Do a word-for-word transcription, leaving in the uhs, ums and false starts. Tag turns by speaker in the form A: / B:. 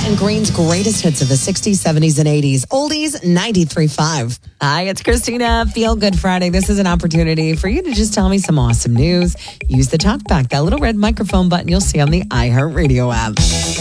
A: and Green's greatest hits of the sixties, seventies, and eighties. Oldies ninety-three point five. Hi, it's Christina. Feel Good Friday. This is an opportunity for you to just tell me some awesome news. Use the talkback, that little red microphone button you'll see on the iHeartRadio app.